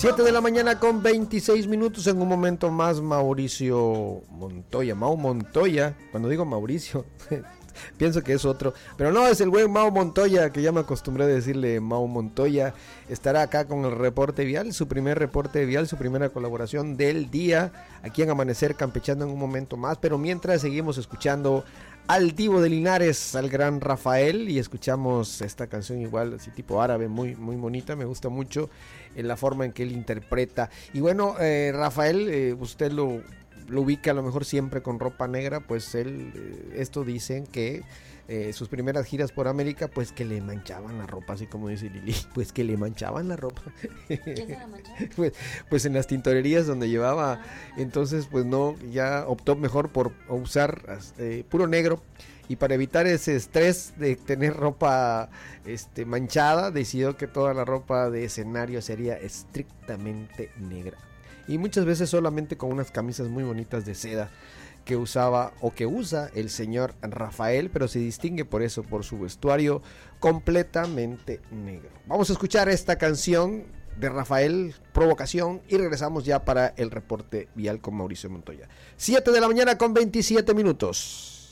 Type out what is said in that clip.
7 de la mañana con 26 minutos. En un momento más, Mauricio Montoya, Mau Montoya. Cuando digo Mauricio, pienso que es otro, pero no, es el buen Mau Montoya, que ya me acostumbré a decirle Mau Montoya. Estará acá con el reporte vial, su primer reporte vial, su primera colaboración del día, aquí en Amanecer Campechando en un momento más. Pero mientras seguimos escuchando al Divo de Linares, al gran Rafael, y escuchamos esta canción igual, así tipo árabe, muy, muy bonita, me gusta mucho la forma en que él interpreta. Y bueno, Rafael, usted lo ubica a lo mejor siempre con ropa negra, pues él, esto dicen que sus primeras giras por América, pues que le manchaban la ropa, así como dice Lili, pues que le manchaban la ropa. ¿Quién se la manchaba? Pues en las tintorerías donde llevaba, entonces pues no, ya optó mejor por usar puro negro. Y para evitar ese estrés de tener ropa manchada, decidió que toda la ropa de escenario sería estrictamente negra. Y muchas veces solamente con unas camisas muy bonitas de seda que usaba o que usa el señor Rafael, pero se distingue por eso, por su vestuario completamente negro. Vamos a escuchar esta canción de Rafael, Provocación, y regresamos ya para el reporte vial con Mauricio Montoya. 7 de la mañana con 27 minutos.